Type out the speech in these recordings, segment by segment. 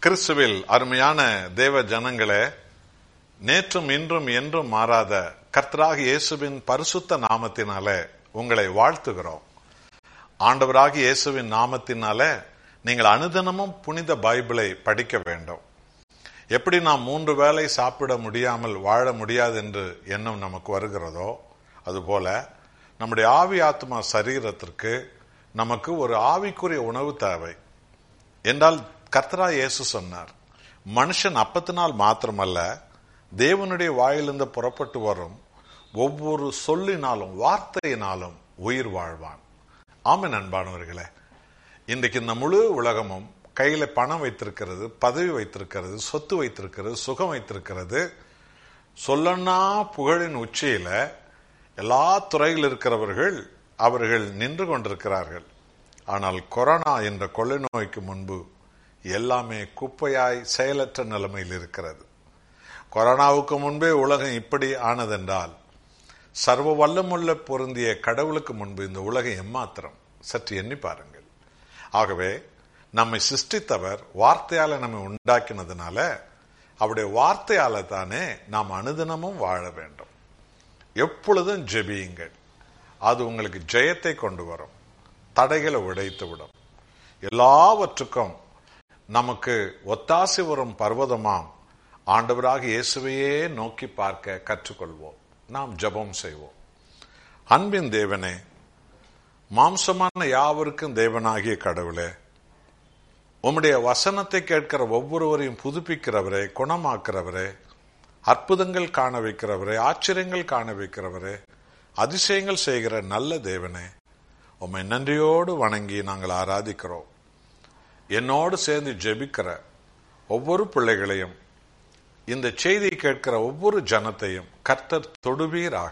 கிறிஸ்துவில் அருமையான தேவ ஜனங்களே, நேற்றும் இன்றும் என்றும் மாறாத கர்த்தராகிய இயேசுவின் பரிசுத்த நாமத்தினாலே உங்களை வாழ்த்துகிறோம். ஆண்டவராகிய இயேசுவின் நாமத்தினாலே நீங்கள் அனுதினமும் புனித பைபிளை படிக்க வேண்டும். எப்படி நாம் 3 வேளை சாப்பிட முடியாமல் வாழ முடியாது என்று எண்ணம் நமக்கு வருகிறதோ, அதுபோல நம்முடைய ஆவி ஆத்மா சரீரத்திற்கு நமக்கு ஒரு ஆவிக்குரிய உணவு தேவை என்றால் கர்த்தராகிய இயேசு சொன்னார், மனுஷன் அப்பத்தினால் மாத்திரமல்ல தேவனுடைய வாயிலிருந்து புறப்பட்டு வரும் ஒவ்வொரு சொல்லினாலும் வார்த்தையினாலும் உயிர் வாழ்வான். ஆமென். அன்பானவர்களே, இன்றைக்கு இந்த முழு உலகமும் கையில பணம் வைத்திருக்கிறது, பதவி வைத்திருக்கிறது, சொத்து வைத்திருக்கிறது, சுகம் வைத்திருக்கிறது. சொல்லனா புகழின் உச்சியில எல்லா துறையில் இருக்கிறவர்கள் அவர்கள் நின்று கொண்டிருக்கிறார்கள். ஆனால் கொரோனா என்ற கொள்ளை நோய்க்கு முன்பு எல்லாமே குப்பையாய் செயலற்ற நிலைமையில் இருக்கிறது. கொரோனாவுக்கு முன்பே உலகம் இப்படி ஆனதென்றால் சர்வ வல்லமுள்ள பொருந்திய கடவுளுக்கு முன்பு இந்த உலகம் எம்மாத்திரம்? சற்று எண்ணி பாருங்கள். ஆகவே நம்மை சிருஷ்டித்தவர் வார்த்தையால நம்மை உண்டாக்கினதுனால அவருடைய வார்த்தையால தானே நாம் அனுதினமும் வாழ வேண்டும். எப்பொழுதும் ஜெபியுங்கள், அது உங்களுக்கு ஜெயத்தை கொண்டு வரும், தடைகளை உடைத்து விடும். எல்லாவற்றுக்கும் நமக்கு ஒத்தாசை வரும் பர்வதமாம் ஆண்டவராக இயேசுவையே நோக்கி பார்க்க கற்றுக்கொள்வோம். நாம் ஜெபம் செய்வோம். அன்பின் தேவனே, மாம்சமான யாவருக்கும் தேவனாகிய கடவுளே, உம்முடைய வசனத்தை கேட்கிற ஒவ்வொருவரையும் புதுப்பிக்கிறவரே, குணமாக்குறவரே, அற்புதங்கள் காண வைக்கிறவரே, ஆச்சரியங்கள் காண வைக்கிறவரே, அதிசயங்கள் செய்கிற நல்ல தேவனே, உம்மை நன்றியோடு வணங்கி நாங்கள் ஆராதிக்கிறோம். என்னோடு சேர்ந்து ஜெபிக்கிற ஒவ்வொரு பிள்ளைகளையும், இந்த செய்தியை கேட்கிற ஒவ்வொரு ஜனத்தையும் கர்த்தர் தொடுவீராக.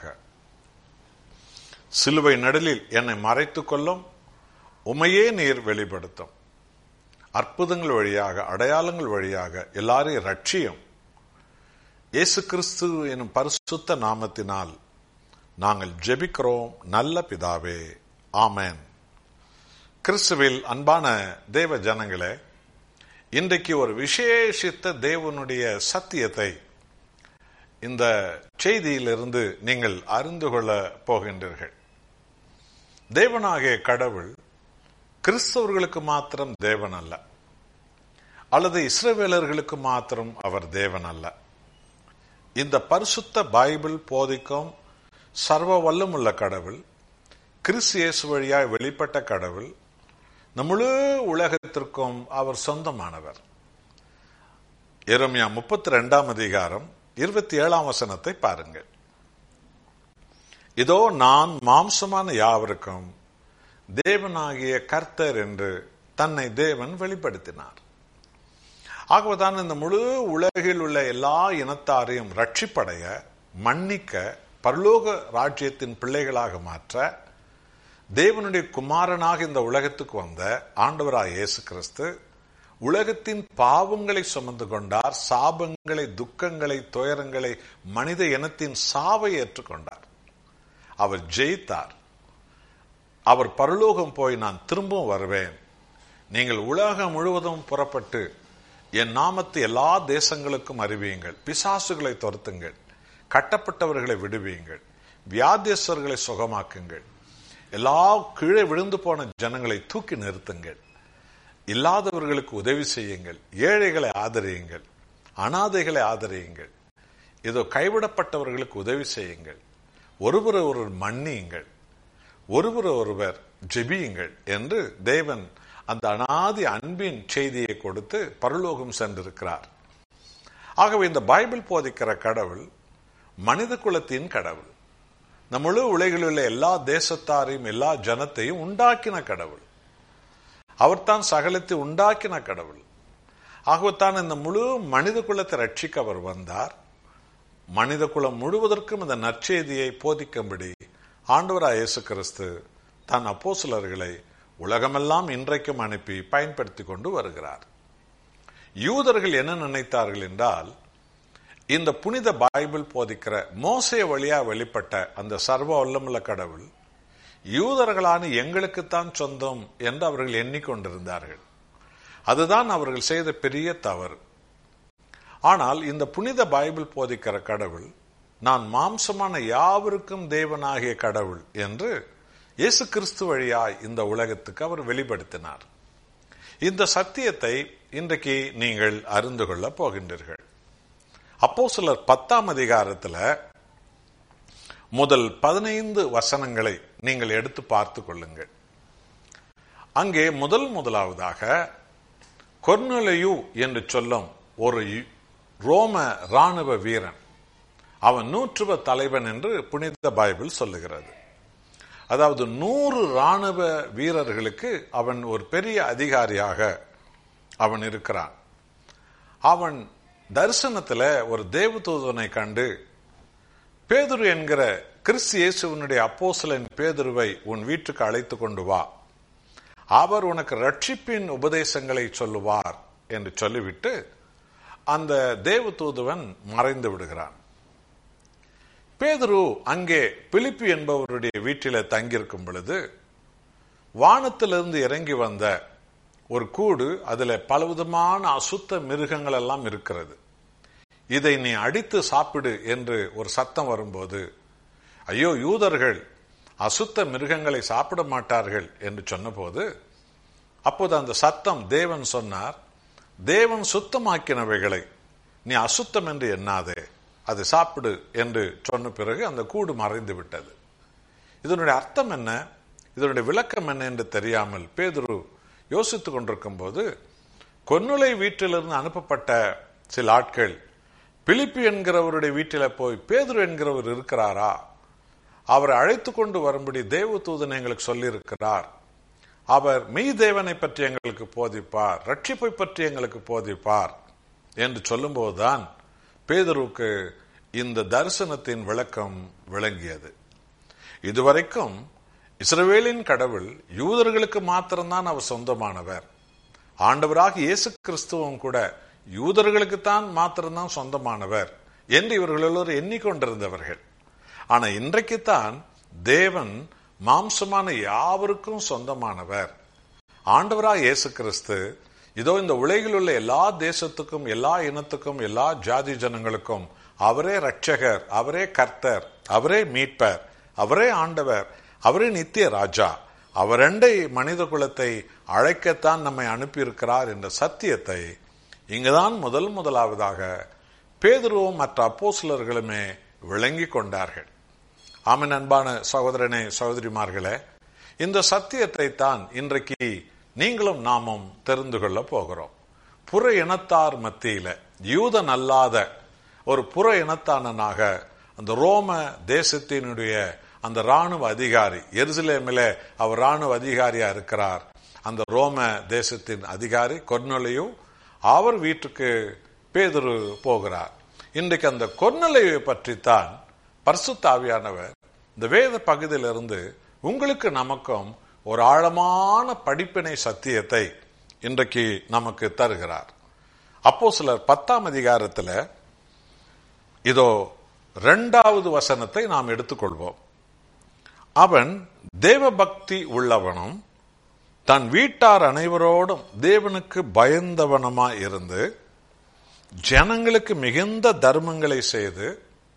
சிலுவை நடுலில் என்னை மறைத்துக் கொள்ளும், உம்மையே நீர் வெளிப்படுத்தும். அற்புதங்கள் வழியாக, அடையாளங்கள் வழியாக எல்லாரையும் ரட்சியும். இயேசு கிறிஸ்து எனும் பரிசுத்த நாமத்தினால் நாங்கள் ஜெபிக்கிறோம் நல்ல பிதாவே, ஆமென். கிறிஸ்துவில் அன்பான தேவ ஜனங்களே, இன்றைக்கு ஒரு விசேஷித்த தேவனுடைய சத்தியத்தை இந்த செய்தியிலிருந்து நீங்கள் அறிந்து கொள்ள போகின்றீர்கள். தேவனாகிய கடவுள் கிறிஸ்தவர்களுக்கு மாத்திரம் தேவன் அல்ல, அல்லது இஸ்ரவேலர்களுக்கு மாத்திரம் அவர் தேவன் அல்ல. இந்த பரிசுத்த பைபிள் போதிக்கும் சர்வ வல்லமுள்ள கடவுள், கிறிஸ்து இயேசு வழியாய் வெளிப்பட்ட கடவுள், நம் முழு உலகத்திற்கும் அவர் சொந்தமானவர். எரேமியா 32 அதிகாரம் 27 வசனத்தை பாருங்கள். இதோ நான் மாம்சமான யாவருக்கும் தேவனாகிய கர்த்தர் என்று தன்னை தேவன் வெளிப்படுத்தினார். ஆகவேதான் இந்த முழு உலகில் உள்ள எல்லா இனத்தாரையும் ரட்சிப்படைய, மன்னிக்க, பரலோக ராஜ்யத்தின் பிள்ளைகளாக மாற்ற தேவனுடைய குமாரனாக இந்த உலகத்துக்கு வந்த ஆண்டவராய் இயேசு கிறிஸ்து உலகத்தின் பாவங்களை சுமந்து கொண்டார். சாபங்களை, துக்கங்களை, துயரங்களை, மனித இனத்தின் சாவை ஏற்றுக்கொண்டார். அவர் ஜெயித்தார். அவர் பரலோகம் போய் நான் திரும்பவும் வருவேன், நீங்கள் உலகம் முழுவதும் புறப்பட்டு என் நாமத்தை எல்லா தேசங்களுக்கும் அறிவியுங்கள், பிசாசுகளை துரத்துங்கள், கட்டப்பட்டவர்களை விடுவியுங்கள், வியாதியஸ்தர்களை சுகமாக்குங்கள், எல்லா கீழே விழுந்து போன ஜனங்களை தூக்கி நிறுத்துங்கள், இல்லாதவர்களுக்கு உதவி செய்யுங்கள், ஏழைகளை ஆதரியுங்கள், அனாதைகளை ஆதரியுங்கள், இதோ கைவிடப்பட்டவர்களுக்கு உதவி செய்யுங்கள், ஒருவரை ஒருவர் மன்னியுங்கள், ஒருவரை ஒருவர் ஜெபியுங்கள் என்று தேவன் அந்த அனாதி அன்பின் செய்தியை கொடுத்து பரலோகம் சென்றிருக்கிறார். ஆகவே இந்த பைபிள் போதிக்கிற கடவுள் மனித குலத்தின் கடவுள். நம் முழு உலகில் உள்ள எல்லா தேசத்தாரையும் எல்லா ஜனத்தையும் உண்டாக்கின கடவுள். அவர்தான் சகலத்தை உண்டாக்கின கடவுள். ஆகவேத்தான் இந்த முழு மனித குலத்தை ரட்சிக்க அவர் வந்தார். மனித குலம் முழுவதற்கும் இந்த நற்செய்தியை போதிக்கும்படி ஆண்டவராய் இயேசு கிறிஸ்து தன் அப்போஸ்தலர்களை உலகமெல்லாம் இன்றைக்கும் அனுப்பி பயன்படுத்தி கொண்டு வருகிறார். யூதர்கள் என்ன நினைத்தார்கள் என்றால், இந்த புனித பைபிள் போதிக்கிற மோசே வழியா வெளிப்பட்ட அந்த சர்வ வல்லமுள்ள கடவுள் யூதர்களான எங்களுக்குத்தான் சொந்தம் என்று அவர்கள் எண்ணிக்கொண்டிருந்தார்கள். அதுதான் அவர்கள் செய்த பெரிய தவறு. ஆனால் இந்த புனித பைபிள் போதிக்கிற கடவுள் நான் மாம்சமான யாவருக்கும் தேவனாகிய கடவுள் என்று இயேசு கிறிஸ்து வழியாய் இந்த உலகத்துக்கு அவர் வெளிப்படுத்தினார். இந்த சத்தியத்தை இன்றைக்கு நீங்கள் அறிந்து கொள்ள போகின்றீர்கள். அப்போஸ்தலர் 10ஆம் அதிகாரத்தில் முதல் 15 வசனங்களை நீங்கள் எடுத்து பார்த்து கொள்ளுங்கள். அங்கே முதலாவதாக கொர்நேலியு என்று சொல்லும் ஒரு ரோம ராணுவ வீரன், அவன் 100 தலைவன் என்று புனித பைபிள் சொல்லுகிறது. அதாவது 100 ராணுவ வீரர்களுக்கு அவன் ஒரு பெரிய அதிகாரியாக அவன் இருக்கிறான். அவன் தரிசனத்தில் ஒரு தேவதூதனை கண்டு, பேதுரு என்கிற கிறிஸ்து இயேசுவினுடைய அப்போஸ்தலன் பேதுருவை உன் வீட்டுக்கு அழைத்து கொண்டு வா, அவர் உனக்கு ரட்சிப்பின் உபதேசங்களை சொல்லுவார் என்று சொல்லிவிட்டு அந்த தேவதூதன் மறைந்து விடுகிறான். பேதுரு அங்கே பிலிப்பு என்பவருடைய வீட்டில தங்கியிருக்கும் பொழுது வானத்திலிருந்து இறங்கி வந்த ஒரு கூடு, அதுல பலவிதமான அசுத்த மிருகங்கள் எல்லாம் இருக்கிறது. இதை நீ அடித்து சாப்பிடு என்று ஒரு சத்தம் வரும்போது, ஐயோ யூதர்கள் அசுத்த மிருகங்களை சாப்பிட மாட்டார்கள் என்று சொன்னபோது, அப்போது அந்த சத்தம் தேவன் சொன்னார், தேவன் சுத்தமாக்கினவைகளை நீ அசுத்தம் என்று எண்ணாதே, அது சாப்பிடு என்று சொன்ன பிறகு அந்த கூடு மறைந்து விட்டது. இதனுடைய அர்த்தம் என்ன, இதனுடைய விளக்கம் என்ன என்று தெரியாமல் பேதுரு யோசித்துக் கொண்டிருக்கும் போது, கொர்நேலியு வீட்டிலிருந்து அனுப்பப்பட்ட சில ஆட்கள் பிலிப்பு என்கிறவருடைய வீட்டில போய், பேதுரு என்கிறவர் இருக்கிறாரா, அவரை அழைத்து கொண்டு வரும்படி தேவதூதன் எங்களுக்கு சொல்லி இருக்கிறார், அவர் மெய் தேவனை பற்றி எங்களுக்கு போதிப்பார், ரட்சிப்பை பற்றி எங்களுக்கு போதிப்பார் என்று சொல்லும் போதுதான் பேதுருவுக்கு இந்த தரிசனத்தின் விளக்கம் விளங்கியது. இதுவரைக்கும் இஸ்ரவேலின் கடவுள் யூதர்களுக்கு மாத்திரம்தான் அவர் சொந்தமானவர், ஆண்டவராக இயேசு கிறிஸ்துவும் கூட யூதர்களுக்குத்தான் மாத்திரம்தான் சொந்தமானவர் என்று இவர்கள் எல்லோரும் எண்ணிக்கொண்டிருந்தவர்கள். ஆனா இன்றைக்குத்தான் தேவன் மாம்சமான யாவருக்கும் சொந்தமானவர். ஆண்டவராக இயேசு கிறிஸ்து இதோ இந்த உலகில் உள்ள எல்லா தேசத்துக்கும், எல்லா இனத்துக்கும், எல்லா ஜாதி ஜனங்களுக்கும் அவரே ரட்சகர், அவரே கர்த்தர், அவரே மீட்பர், அவரே ஆண்டவர், அவரே நித்திய ராஜா, அவரண்டை மனித குலத்தை அழைக்கத்தான் நம்மை அனுப்பியிருக்கிறார் என்ற சத்தியத்தை இங்குதான் முதலாவதாக பேதுருவும் மற்ற அப்போஸ்தலர்களுமே விளங்கி கொண்டார்கள். ஆமென். அன்பான சகோதரனே, சகோதரிமார்களே, இந்த சத்தியத்தை தான் இன்றைக்கு நீங்களும் நாமும் தெரிந்து கொள்ள போகிறோம். புற இனத்தார் மத்தியில யூதன் அல்லாத ஒரு புற இனத்தானனாக அந்த ரோம தேசத்தினுடைய அந்த ராணுவ அதிகாரி, எருசலேமிலே அவர் ராணுவ அதிகாரியா இருக்கிறார். அந்த ரோம தேசத்தின் அதிகாரி கொர்நேலியு, அவர் வீட்டுக்கு பேதுரு போகிறார். இன்றைக்கு அந்த கொர்நேலியுவை பற்றித்தான் பரிசுத்த ஆவியானவர் இந்த வேத பகுதியிலிருந்து உங்களுக்கு நமக்கும் ஒரு ஆழமான படிப்பினை சத்தியத்தை இன்றைக்கு நமக்கு தருகிறார். அப்போஸ்தலர் 10ஆம் அதிகாரத்தில் இதோ 2வது வசனத்தை நாம் எடுத்துக்கொள்வோம். அவன் தேவ பக்தி உள்ளவனும் தன் வீட்டார் அனைவரோடும் தேவனுக்கு பயந்தவனுமாய் இருந்து ஜனங்களுக்கு மிகுந்த தர்மங்களை செய்து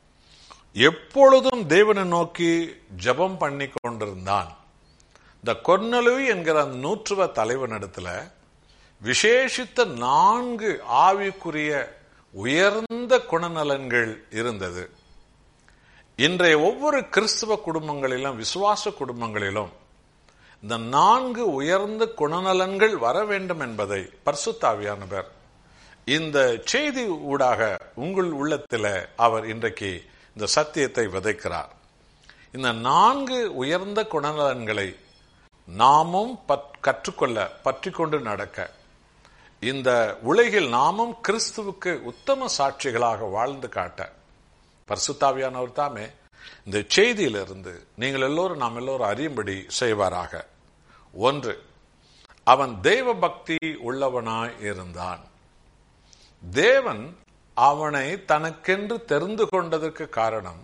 எப்பொழுதும் தேவனை நோக்கி ஜெபம் பண்ணி கொண்டிருந்தான். இந்த கொர்நேலியு என்கிற அந்த 100 தலைவனிடத்துல விசேஷித்த 4 ஆவிக்குரிய உயர்ந்த குணநலன்கள் இருந்தது. இன்றைய ஒவ்வொரு கிறிஸ்தவ குடும்பங்களிலும், விசுவாச குடும்பங்களிலும் இந்த 4 உயர்ந்த குணநலன்கள் வர வேண்டும் என்பதை பரிசுத்த ஆவியானவர் இந்த செய்தி ஊடாக உங்கள் உள்ளத்தில் அவர் இன்றைக்கு இந்த சத்தியத்தை விதைக்கிறார். இந்த 4 உயர்ந்த குணநலன்களை நாமும் கற்றுக்கொள்ள, பற்றி கொண்டு நடக்க, இந்த உலகில் நாமும் கிறிஸ்துவுக்கு உத்தம சாட்சிகளாக வாழ்ந்து காட்ட பரிசுத்த ஆவியானவர் தாமே இந்த செய்தியிலிருந்து நீங்கள் எல்லோரும், நாம் எல்லோரும் அறியும்படி செய்வாராக. 1, அவன் தெய்வ பக்தி உள்ளவனாய் இருந்தான். தேவன் அவனை தனக்கென்று தெரிந்து கொண்டதற்கு காரணம்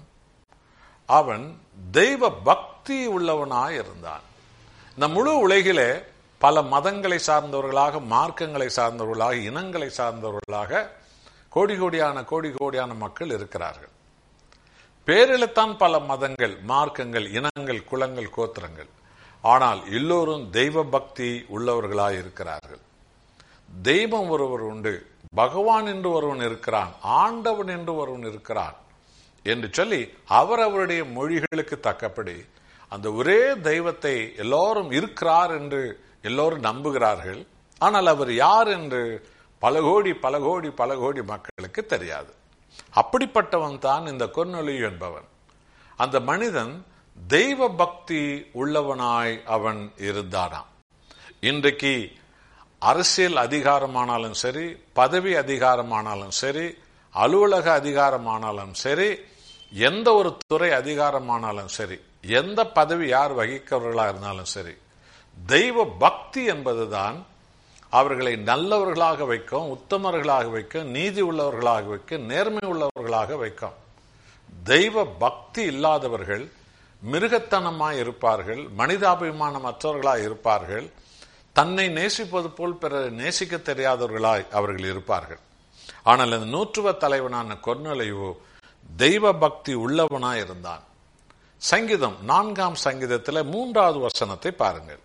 அவன் தெய்வ பக்தி உள்ளவனாய் இருந்தான். இந்த முழு உலகிலே பல மதங்களை சார்ந்தவர்களாக, மார்க்கங்களை சார்ந்தவர்களாக, இனங்களை சார்ந்தவர்களாக கோடி கோடியான மக்கள் இருக்கிறார்கள். பேரில்தான் பல மதங்கள், மார்க்கங்கள், இனங்கள், குலங்கள், கோத்திரங்கள். ஆனால் எல்லோரும் தெய்வ பக்தி உள்ளவர்களாய் இருக்கிறார்கள். தெய்வம் ஒருவர் உண்டு, பகவான் என்று ஒருவன் இருக்கிறான், ஆண்டவன் என்று ஒருவன் இருக்கிறான் என்று சொல்லி அவருடைய மொழிகளுக்கு தக்கபடி அந்த ஒரே தெய்வத்தை எல்லோரும் இருக்கிறார் என்று எல்லோரும் நம்புகிறார்கள். ஆனால் அவர் யார் என்று பல கோடி மக்களுக்கு தெரியாது. அப்படிப்பட்டவன் தான் இந்த கொர்நேலியு என்பவன். அந்த மனிதன் தெய்வ பக்தி உள்ளவனாய் அவன் இருந்தானாம். இன்றைக்கு அரசியல் அதிகாரமானாலும் சரி, பதவி அதிகாரமானாலும் சரி, அலுவலக அதிகாரமானாலும் சரி, எந்த ஒரு துறை அதிகாரமானாலும் சரி, எந்த பதவி யார் வகிக்கிறவர்களாக இருந்தாலும் சரி, தெய்வ பக்தி என்பதுதான் அவர்களை நல்லவர்களாக வைக்கும், உத்தமர்களாக வைக்கும், நீதி உள்ளவர்களாக வைக்கும், நேர்மை உள்ளவர்களாக வைக்கும். தெய்வ பக்தி இல்லாதவர்கள் மிருகத்தனமாய் இருப்பார்கள், மனிதாபிமானமற்றவர்களாய் இருப்பார்கள், தன்னை நேசிப்பது போல் பிறரை நேசிக்க தெரியாதவர்களாய் அவர்கள் இருப்பார்கள். ஆனால் இந்த நூற்றுவ தலைவனான கொர்நேலியு தெய்வ பக்தி உள்ளவனாய் இருந்தான். சங்கீதம் 4ஆம் சங்கீதத்தில் 3வது வசனத்தை பாருங்கள்.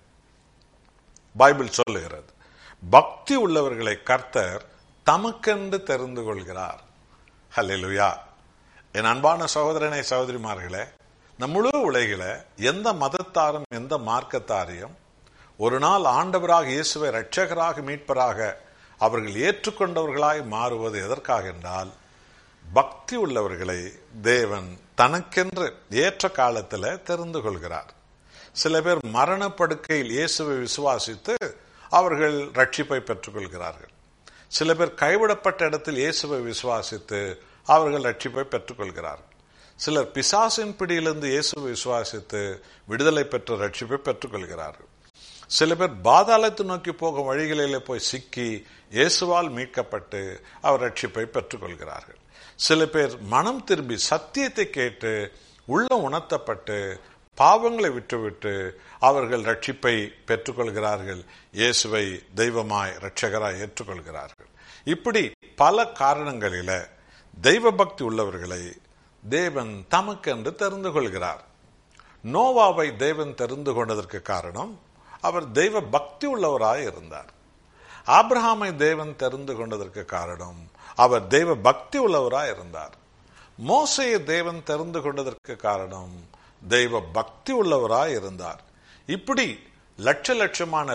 பைபிள் சொல்லுகிறது, பக்தி உள்ளவர்களை கர்த்தர் தமக்கென்று தெரிந்து கொள்கிறார். ஹல்லேலூயா. என் அன்பான சகோதரனை சகோதரிமார்களே, நம் முழு உலகில எந்த மதத்தாரும் எந்த மார்க்கத்தாரையும் ஒரு நாள் ஆண்டவராக இயேசுவை இரட்சகராக மீட்பராக அவர்கள் ஏற்றுக்கொண்டவர்களாய் மாறுவது எதற்காக என்றால், பக்தி உள்ளவர்களை தேவன் தனக்கென்று ஏற்ற காலத்தில் தெரிந்து கொள்கிறார். சில பேர் மரணப்படுக்கையில் இயேசுவை விசுவாசித்து அவர்கள் ரட்சிப்பை பெற்றுக் கொள்கிறார்கள். சில பேர் கைவிடப்பட்ட இடத்தில் இயேசுவை விசுவாசித்து அவர்கள் ரட்சிப்பை பெற்றுக் கொள்கிறார்கள். சிலர் பிசாசின் பிடியிலிருந்து இயேசுவை விசுவாசித்து விடுதலை பெற்று ரட்சிப்பை பெற்றுக் கொள்கிறார்கள். சில பேர் பாதாளத்தை நோக்கி போகும் வழிகளிலே போய் சிக்கி இயேசுவால் மீட்கப்பட்டு அவர் ரட்சிப்பை பெற்றுக் கொள்கிறார்கள். சில பேர் மனம் திரும்பி சத்தியத்தை கேட்டு உள்ள உணர்த்தப்பட்டு பாவங்களை விட்டுவிட்டு அவர்கள் ரட்சிப்பை பெற்றுக்கொள்கிறார்கள், இயேசுவை தெய்வமாய் இரட்சகராய் ஏற்றுக்கொள்கிறார்கள். இப்படி பல காரணங்களில தெய்வ பக்தி உள்ளவர்களை தேவன் தமக்கென்று தெரிந்து கொள்கிறார். நோவாவை தேவன் தெரிந்து கொண்டதற்கு காரணம் அவர் தெய்வ பக்தி உள்ளவராய் இருந்தார். ஆபிரகாமை தேவன் தெரிந்து கொண்டதற்கு காரணம் அவர் தெய்வ பக்தி உள்ளவராய் இருந்தார். மோசேயை தேவன் தெரிந்து கொண்டதற்கு காரணம் தெய்வ பக்தி உள்ளவராய் இருந்தார். இப்படி லட்ச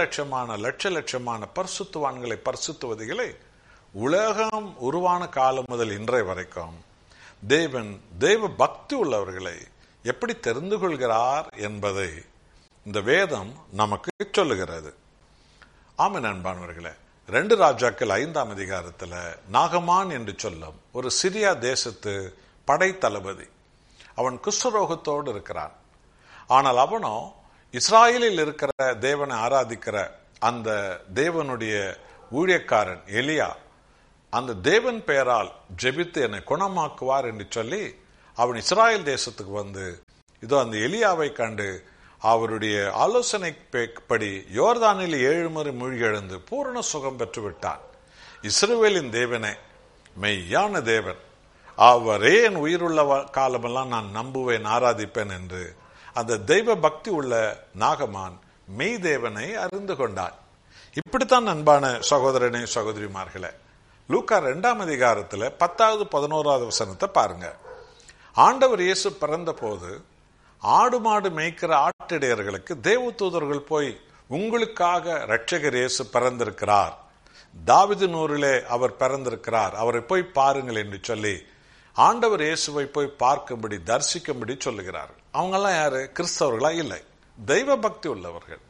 லட்சமான பரிசுத்தவான்களை, பரிசுத்தவதிகளை உலகம் உருவான காலம் முதல் இன்றைய வரைக்கும் தேவன் தெய்வ பக்தி உள்ளவர்களை எப்படி தெரிந்து கொள்கிறார் என்பதை இந்த வேதம் நமக்கு சொல்லுகிறது. ஆமென் அன்பானவர்களே, 2 ராஜாக்கள் 5ஆம் அதிகாரத்தில் நாகமான் என்று சொல்லும் ஒரு சிரியா தேசத்து படை தளபதி, அவன் குஷ்டரோகத்தோடு இருக்கிறான். ஆனால் அவனோ இஸ்ராயலில் இருக்கிற தேவனை ஆராதிக்கிற அந்த தேவனுடைய ஊழியக்காரன் எலியா அந்த தேவன் பெயரால் ஜெபித்து என்னை குணமாக்குவார் என்று சொல்லி அவன் இஸ்ராயல் தேசத்துக்கு வந்து இதோ அந்த எலியாவை கண்டு அவருடைய ஆலோசனைப்படி யோர்தானில் 7 முறை மூழ்கி எழுந்து பூரண சுகம் பெற்று விட்டான். இஸ்ரவேலின் தேவனே மெய்யான தேவன், அவரே என் உயிருள்ள காலமெல்லாம் நான் நம்புவேன், ஆராதிப்பேன் என்று அந்த தெய்வ பக்தி உள்ள நாகமான் மெய் தேவனை அறிந்து கொண்டான். இப்படித்தான் அன்பான சகோதரனே சகோதரிமார்களே, லூக்கா 2ஆம் அதிகாரத்தில் 10வது 11வது வசனத்தை பாருங்க. ஆண்டவர் இயேசு பிறந்த போது ஆடு மாடு மேய்க்கிற ஆட்டிடையர்களுக்கு தேவதூதர்கள் போய் உங்களுக்காக இரட்சகர் இயேசு பிறந்திருக்கிறார், தாவீதின் ஊரிலே அவர் பிறந்திருக்கிறார், அவரை போய் பாருங்கள் என்று சொல்லி ஆண்டவர் இயேசுவை போய் பார்க்கும்படி தரிசிக்கும்படி சொல்லுகிறார்கள். அவங்கெல்லாம் யாரு? கிறிஸ்தவர்களா? இல்லை, தெய்வ பக்தி உள்ளவர்கள்.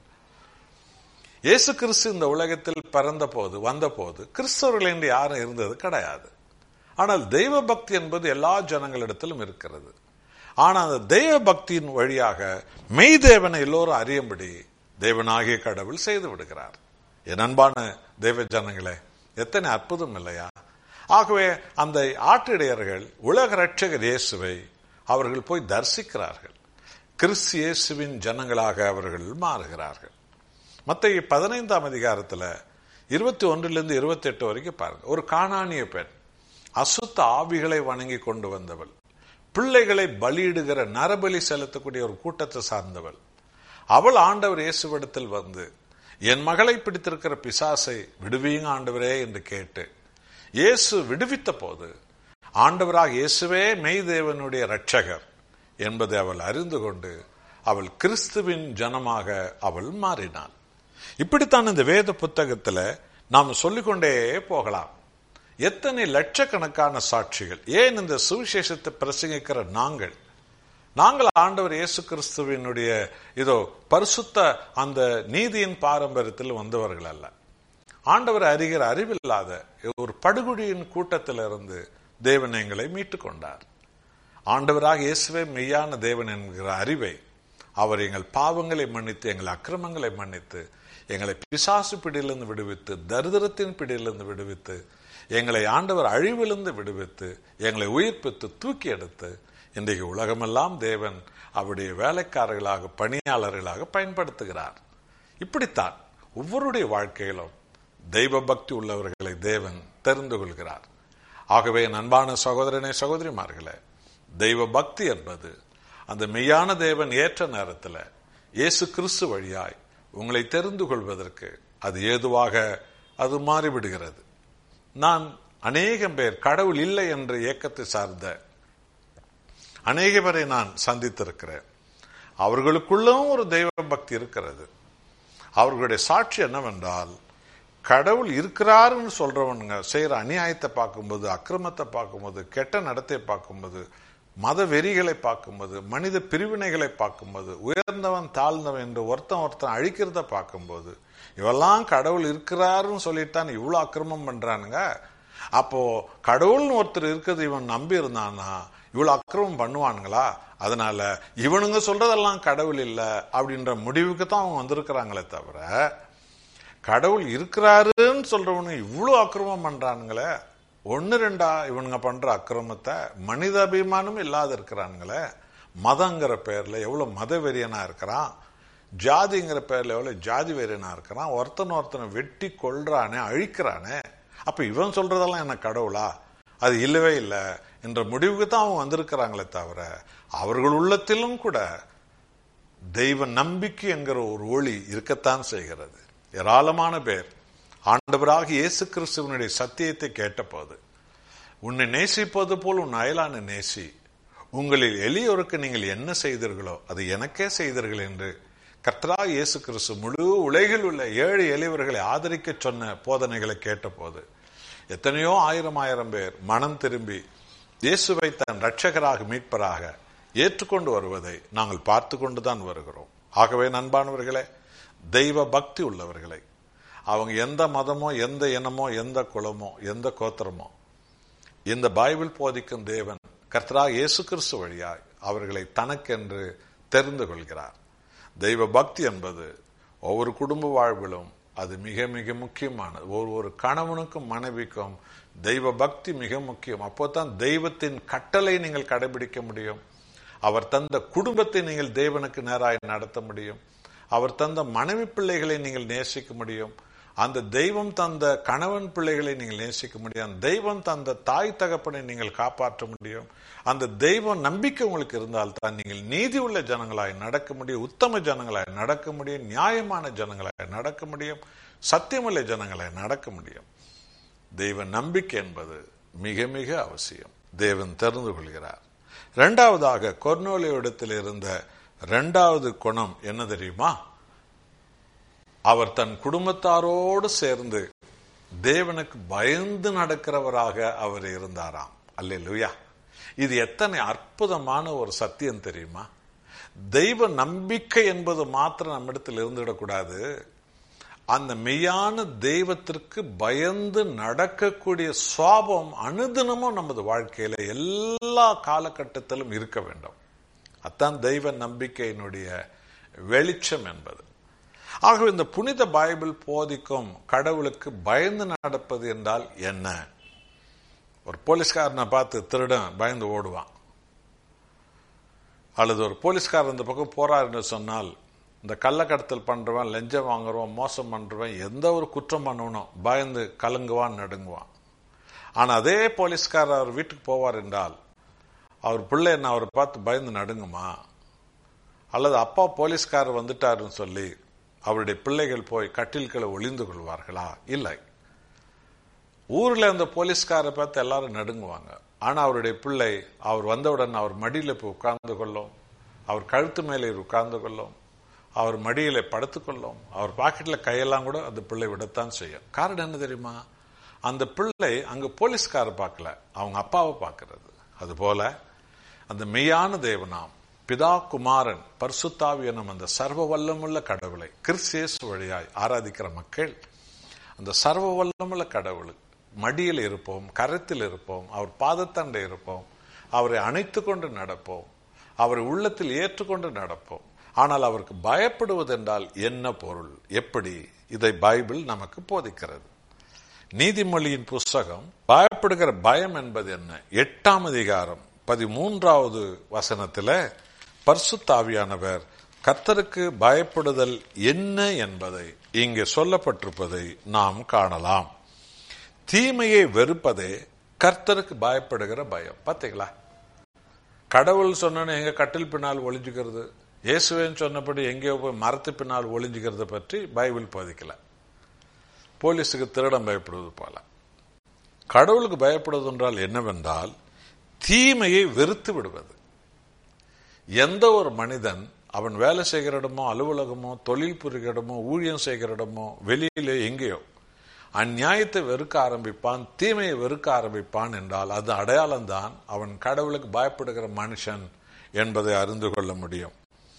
இயேசு கிறிஸ்து இந்த உலகத்தில் பிறந்த போது வந்த போது கிறிஸ்தவர்கள் என்று யாரும் இருந்தது கிடையாது. ஆனால் தெய்வ பக்தி என்பது எல்லா ஜனங்களிடத்திலும் இருக்கிறது. ஆனால் அந்த தெய்வ பக்தியின் வழியாக மெய் தேவனை எல்லோரும் அறியும்படி தேவனாகிய கடவுள் செய்து விடுகிறார். என் அன்பான தெய்வ ஜனங்களே, எத்தனை அற்புதம் இல்லையா? ஆகவே அந்த ஆட்டிடையர்கள் உலக இரட்சகர் இயேசுவை அவர்கள் போய் தரிசிக்கிறார்கள். கிறிஸ்து இயேசுவின் ஜனங்களாக அவர்கள் மாறுகிறார்கள். மத்தேயு 15ஆம் அதிகாரத்துல 21 28 வரைக்கும் பாருங்க. ஒரு கானானிய பெண், அசுத்த ஆவிகளை வணங்கி கொண்டு வந்தவள், பிள்ளைகளை பலியிடுகிற நரபலி செலுத்தக்கூடிய ஒரு கூட்டத்தை சார்ந்தவள். அவள் ஆண்டவர் இயேசுவிடத்தில் வந்து, என் மகளை பிடித்திருக்கிற பிசாசை விடுவீங்க ஆண்டவரே என்று கேட்டு இயேசு விடுவித்த போது, ஆண்டவராக இயேசுவே மெய்தேவனுடைய இரட்சகர் என்பதை அவள் அறிந்து கொண்டு அவள் கிறிஸ்துவின் ஜனமாக அவள் மாறினாள். இப்படித்தான் இந்த வேத புத்தகத்துல நாம் சொல்லிக்கொண்டே போகலாம். எத்தனை லட்சக்கணக்கான சாட்சிகள். ஏன் இந்த சுவிசேஷத்தை பிரசங்கிக்கிற நாங்கள் ஆண்டவர் இயேசு கிறிஸ்துவினுடைய இதோ பரிசுத்த அந்த நீதியின் பாரம்பரியத்தில் வந்தவர்கள் அல்ல. ஆண்டவர் அறிகிற அறிவில்லாத ஒரு படுகுழியின் கூட்டத்திலிருந்து தேவன் எங்களை மீட்டுக் கொண்டார். ஆண்டவராக இயேசுவே மெய்யான தேவன் என்கிற அறிவை அவர் எங்கள் பாவங்களை மன்னித்து, எங்கள் அக்கிரமங்களை மன்னித்து, எங்களை பிசாசு பிடியிலிருந்து விடுவித்து, தரித்திரத்தின் பிடியிலிருந்து விடுவித்து, எங்களை ஆண்டவர் அழிவிலிருந்து விடுவித்து, எங்களை உயிர்ப்பித்து தூக்கி எடுத்து இன்றைக்கு உலகமெல்லாம் தேவன் அவருடைய வேலைக்காரர்களாக, பணியாளர்களாக பயன்படுத்துகிறார். இப்படித்தான் ஒவ்வொருடைய வாழ்க்கையிலும் தெய்வ பக்தி உள்ளவர்களை தேவன் தெரிந்து கொள்கிறார். ஆகவே அன்பான சகோதரனே, சகோதரிமார்களே, தெய்வ பக்தி என்பது அந்த மெய்யான தேவன் ஏற்ற நேரத்தில் இயேசு கிறிஸ்து வழியாய் உங்களை தெரிந்து கொள்வதற்கு அது ஏதுவாக அது மாறிவிடுகிறது. நான் அநேகம் பேர் கடவுள் இல்லை என்ற இயக்கத்தை சார்ந்த அநேக பேரை நான் சந்தித்திருக்கிறேன். அவர்களுக்குள்ளும் ஒரு தெய்வ பக்தி இருக்கிறது. அவர்களுடைய சாட்சி என்னவென்றால், கடவுள் இருக்கிறாருன்னு சொல்றவனுங்க செய்யற அநியாயத்தை பார்க்கும்போது, அக்கிரமத்தை பார்க்கும்போது, கெட்ட நடத்தை பார்க்கும்போது, மத வெறிகளை பார்க்கும்போது, மனித பிரிவினைகளை பார்க்கும்போது, உயர்ந்தவன் தாழ்ந்தவன் என்று ஒருத்தன் அழிக்கிறத பார்க்கும்போது, இவெல்லாம் கடவுள் இருக்கிறாருன்னு சொல்லிட்டான் இவ்வளவு அக்கிரமம் பண்றானுங்க. அப்போ கடவுள்னு ஒருத்தர் இருக்கிறது இவன் நம்பி இருந்தானா இவ்வளவு அக்கிரமம் பண்ணுவானுங்களா? அதனால இவனுங்க சொல்றதெல்லாம் கடவுள் இல்லை அப்படின்ற முடிவுக்கு தான் அவங்க வந்திருக்கிறாங்களே தவிர, கடவுள் இருக்கிறாருன்னு சொல்றவனு இவ்வளவு அக்கிரமம் பண்றானுங்களே, 1-2 இவனுங்க பண்ற அக்கிரமத்தை மனித அபிமானம் இல்லாத இருக்கிறானுங்களே, மதங்கிற பேர்ல எவ்வளவு மத வெறியனா இருக்கிறான், ஜாதிங்கிற பேர்ல எவ்வளவு ஜாதி வெறியனா இருக்கிறான், ஒருத்தனை வெட்டி கொள்றானே, அழிக்கிறானே, அப்ப இவன் சொல்றதெல்லாம் என்ன கடவுளா? அது இல்லவே இல்லை என்ற முடிவுக்கு தான் அவங்க வந்திருக்கிறாங்களே தவிர, அவர்கள் உள்ளத்திலும் கூட தெய்வ நம்பிக்கை என்கிற ஒரு ஒளி இருக்கத்தான் செய்கிறது. ஏராளமான பேர் ஆண்டவராக இயேசு கிறிஸ்துவனுடைய சத்தியத்தை கேட்டபோது, உன்னை நேசிப்பது போல் உன் அயலானை நேசி, உங்களில் எளியோருக்கு நீங்கள் என்ன செய்தீர்களோ அது எனக்கே செய்தீர்கள் என்று கர்த்தராகிய இயேசு கிறிஸ்து முழு உலகில் உள்ள 7 எளியவர்களை ஆதரிக்க சொன்ன போதனைகளை கேட்டபோது, எத்தனையோ ஆயிரம் பேர் மனம் திரும்பி இயேசுவை தன் இரட்சகராக மீட்பராக ஏற்றுக்கொண்டு வருவதை நாங்கள் பார்த்து கொண்டுதான் வருகிறோம். ஆகவே அன்பானவர்களே, தெய்வ பக்தி உள்ளவர்களை, அவங்க எந்த மதமோ, எந்த இனமோ, எந்த குலமோ, எந்த கோத்திரமோ, இந்த பைபிள் போதிக்கும் தேவன் கர்த்தராகிய இயேசு கிறிஸ்து வழியாய் அவர்களை தனக்கென்று தெரிந்து கொள்கிறார். தெய்வ பக்தி என்பது ஒவ்வொரு குடும்ப வாழ்விலும் அது மிக மிக முக்கியமானது. ஒவ்வொரு கணவனுக்கும் மனைவிக்கும் தெய்வ பக்தி மிக முக்கியம். அப்போதான் தெய்வத்தின் கட்டளை நீங்கள் கடைபிடிக்க முடியும். அவர் தந்த குடும்பத்தை நீங்கள் தேவனுக்கு நேராய் நடத்த முடியும். அவர் தந்த மனைவி பிள்ளைகளை நீங்கள் நேசிக்க முடியும். அந்த தெய்வம் தந்த கணவன் பிள்ளைகளை நீங்கள் நேசிக்க முடியும். தெய்வம் தந்த தாய் தகப்பனை நீங்கள் காப்பாற்ற முடியும். அந்த தெய்வ நம்பிக்கை உங்களுக்கு இருந்தால் தான் நீங்கள் நீதி உள்ள ஜனங்களாய் நடக்க முடியும், உத்தம ஜனங்களாய் நடக்க முடியும், நியாயமான ஜனங்களாய் நடக்க முடியும், சத்தியமுள்ள ஜனங்களாய் நடக்க முடியும். தெய்வ நம்பிக்கை என்பது மிக மிக அவசியம். தேவன் தெரிந்து கொள்கிறார். 2வதாக கொர்நேலியுவிடத்தில் இருந்த 2வது குணம் என்ன தெரியுமா? அவர் தன் குடும்பத்தாரோடு சேர்ந்து தேவனுக்கு பயந்து நடக்கிறவராக அவர் இருந்தாராம். அல்லேலூயா! இது எத்தனை அற்புதமான ஒரு சத்தியம் தெரியுமா? தெய்வ நம்பிக்கை என்பது மாத்திரம் நம்மிடத்தில் இருந்துவிடக்கூடாது. அந்த மெய்யான தெய்வத்திற்கு பயந்து நடக்கக்கூடிய சுவாபம் அனுதினமும் நமது வாழ்க்கையில எல்லா காலகட்டத்திலும் இருக்க வேண்டும். அதான் தெய்வ நம்பிக்கையினுடைய வெளிச்சம் என்பது. ஆகவே இந்த புனித பைபிள் போதிக்கும் கடவுளுக்கு பயந்து நடப்பது என்றால் என்ன? ஒரு போலீஸ்காரனை பார்த்து திருடன் பயந்து ஓடுவான். அல்லது ஒரு போலீஸ்காரர் இந்த பக்கம் போறார் என்று சொன்னால் இந்த கள்ளக்கடத்தல் பண்றவன், லஞ்சம் வாங்குறவன், மோசம் பண்றவன், எந்த ஒரு குற்றம் பண்ணணும் பயந்து கலங்குவான், நடுங்குவான். ஆனா அதே போலீஸ்காரர் அவர் வீட்டுக்கு போவார் என்றால் அவர் பிள்ளை என்ன அவரை பார்த்து பயந்து நடுங்குமா? அல்லது அப்பா போலீஸ்காரர் வந்துட்டாருன்னு சொல்லி அவருடைய பிள்ளைகள் போய் கட்டில்களை ஒளிந்து கொள்வார்களா? இல்லை. ஊர்ல அந்த போலீஸ்காரை பார்த்து எல்லாரும் நடுங்குவாங்க. ஆனா அவருடைய பிள்ளை அவர் வந்தவுடன் அவர் மடியில போய் உட்கார்ந்து கொள்ளும், அவர் கழுத்து மேலே உட்கார்ந்து கொள்ளும், அவர் மடியில படுத்துக்கொள்ளும், அவர் பாக்கெட்ல கையெல்லாம் கூட அந்த பிள்ளை விடத்தான் செய்யும். காரணம் என்ன தெரியுமா? அந்த பிள்ளை அங்க போலீஸ்கார பார்க்கல, அவங்க அப்பாவை பார்க்கிறது. அதுபோல அந்த மெய்யான தேவனாம் பிதா, குமாரன், பரிசுத்தாவி எனும் அந்த சர்வ வல்லமுள்ள கடவுளை கிறிஸ்து வழியாய் ஆராதிக்கிற மக்கள் அந்த சர்வ வல்லமுள்ள கடவுள் மடியில் இருப்போம், கரத்தில் இருப்போம், அவர் பாதத்தண்டை இருப்போம், அவரை அணைத்து கொண்டு நடப்போம், அவரை உள்ளத்தில் ஏற்றுக்கொண்டு நடப்போம். ஆனால் அவருக்கு பயப்படுவதென்றால் என்ன பொருள், எப்படி? இதை பைபிள் நமக்கு போதிக்கிறது. நீதிமொழியின் புஸ்தகம் பயப்படுகிற பயம் என்பது என்ன? 8ஆம் அதிகாரம் 13வது வசனத்தில் பரிசுத்த ஆவியானவர் கர்த்தருக்கு பயப்படுதல் என்ன என்பதை இங்கே சொல்லப்பட்டிருப்பதை நாம் காணலாம். தீமையை வெறுப்பதே கர்த்தருக்கு பயப்படுகிற பயம். பார்த்தீங்களா? கடவுள் சொன்ன எங்க கட்டில் பின்னால் ஒளிஞ்சுக்கிறது, இயேசுவேன்னு சொன்னபடி எங்கேயோ போய் மரத்து பின்னால் ஒளிஞ்சுக்கிறத பற்றி பைபிள் போதிக்கல. போலீஸுக்கு திருடம் பயப்படுவது போல கடவுளுக்கு பயப்படுவது என்றால் என்னவென்றால் தீமையை வெறுத்து விடுவது. எந்த ஒரு மனிதன் அவன் வேலை செய்கிற இடமோ, அலுவலகமோ, தொழில் புரிகிற இடமோ, ஊழியம் செய்கிற இடமோ, வெளியிலே எங்கேயோ அந்நியாயத்தை வெறுக்க ஆரம்பிப்பான், தீமையை வெறுக்க ஆரம்பிப்பான் என்றால் அது அடையாளம்தான் அவன் கடவுளுக்கு பயப்படுகிற மனுஷன் என்பதை அறிந்து கொள்ள முடியும்.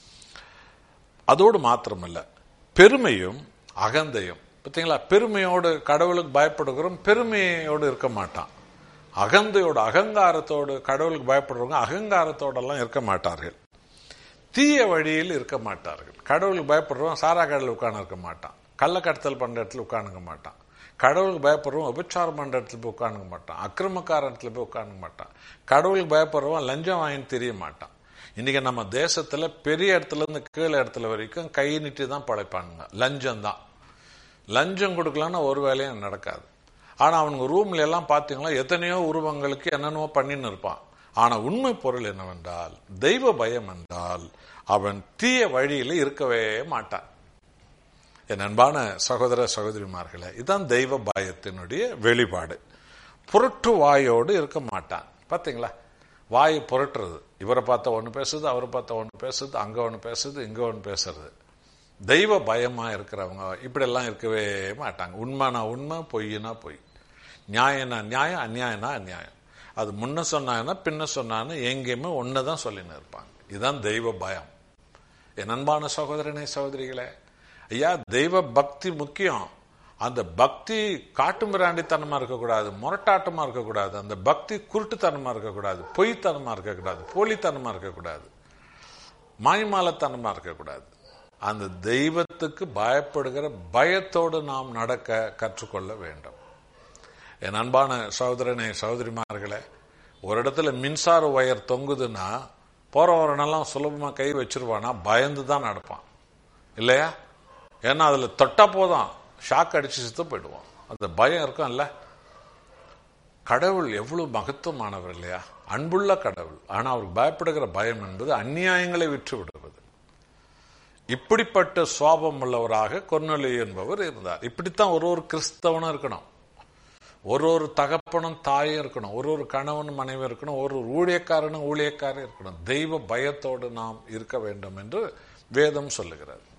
அதோடு மாத்திரமல்ல, பெருமையும் அகந்தையும். பார்த்தீங்களா? பெருமையோடு கடவுளுக்கு பயப்படுகிறோம், பெருமையோடு இருக்க மாட்டான். அகந்தையோடு, அகங்காரத்தோடு கடவுளுக்கு பயப்படுறவங்க அகங்காரத்தோடெல்லாம் இருக்க மாட்டார்கள். தீய வழியில் இருக்க மாட்டார்கள். கடவுளுக்கு பயப்படுறவன் சாரா கடையில் உட்கார்ந்து இருக்க மாட்டான், கள்ளக்கடத்தல் பண்ற இடத்துல உட்காந்துக்க மாட்டான். கடவுளுக்கு பயப்படுறவன் உபச்சாரம் பண்ற இடத்துல போய் உட்காந்துக்க மாட்டான், அக்கிரமக்கார இடத்துல போய் உட்காந்துக்க மாட்டான். கடவுளுக்கு பயப்படுறவன் லஞ்சம் வாங்கி தெரிய மாட்டான். இன்னைக்கு நம்ம தேசத்துல பெரிய இடத்துல இருந்து கீழே இடத்துல வரைக்கும் கை நீட்டி தான் படைப்பானுங்க. லஞ்சம் தான். லஞ்சம் கொடுக்கலன்னா ஒரு வேலையும் நடக்காது. ஆனா அவனுங்க ரூம்ல எல்லாம் பாத்தீங்களா எத்தனையோ உருவங்களுக்கு என்னென்னவோ பண்ணின்னு இருப்பான். ஆனா உண்மை பொருள் என்னவென்றால் தெய்வ பயம் என்றால் அவன் தீய வழியில இருக்கவே மாட்டான். என் அன்பான சகோதர சகோதரிமார்களே, இதுதான் தெய்வ பயத்தினுடைய வெளிப்பாடு. புரட்டு வாயோடு இருக்க மாட்டான். பாத்தீங்களா? வாயை புரட்டுறது, இவரை பார்த்தா ஒன்று பேசுது, அவரை பார்த்தா ஒன்று பேசுது, அங்க ஒன்று பேசுது, இங்க ஒன்று பேசுறது. தெய்வ பயமா இருக்கிறவங்க இப்படியெல்லாம் இருக்கவே மாட்டாங்க. உண்மைனா உண்மை, பொய்னா பொய், நியாயனா நியாயம், அநியாயனா அநியாயம். அது முன்ன சொன்னாங்கன்னா பின்ன சொன்னான்னு எங்கேயுமே ஒன்னுதான் சொல்லின்னு இருப்பாங்க. இதுதான் தெய்வ பயம். என் அன்பான சகோதரனே சகோதரிகளே, ஐயா, தெய்வ பக்தி முக்கியம். அந்த பக்தி காட்டு மிராண்டித்தனமா இருக்கக்கூடாது, முரட்டாட்டமா இருக்கக்கூடாது. அந்த பக்தி குருட்டுத்தனமா இருக்கக்கூடாது, பொய்த்தனமா இருக்கக்கூடாது, போலித்தனமா இருக்கக்கூடாது, மாய்மாலத்தனமா இருக்கக்கூடாது. அந்த தெய்வத்துக்கு பயப்படுகிற பயத்தோடு நாம் நடக்க கற்றுக்கொள்ள வேண்டும். என் அன்பான சகோதரனே சகோதரிமார்களே, ஒரு இடத்துல மின்சார ஒயர் தொங்குதுன்னா போறவரெல்லாம் சுலபமா கை வச்சிருவானா? பயந்து தான் நடப்பான் இல்லையா? ஏன்னா அதுல தொட்டா போதும் ஷாக் அடிச்சு சித்து போயிடுவான். அந்த பயம் இருக்கும் இல்ல? கடவுள் எவ்வளவு மகத்துவமானவர் இல்லையா? அன்புள்ள கடவுள். ஆனா அவருக்கு பயப்படுகிற பயம் என்பது அநியாயங்களை விற்று விடுவது. இப்படிப்பட்ட சுவாபம் உள்ளவராக கொர்நேலியு என்பவர் இருந்தார். இப்படித்தான் ஒரு கிறிஸ்தவனும் இருக்கணும், ஒரு தகப்பனும் தாயும் இருக்கணும், ஒரு கணவனும் மனைவி இருக்கணும், ஒரு ஊழியக்காரனும் ஊழியக்காரன் இருக்கணும். தெய்வ பயத்தோடு நாம் இருக்க வேண்டும் என்று வேதம் சொல்லுகிறது.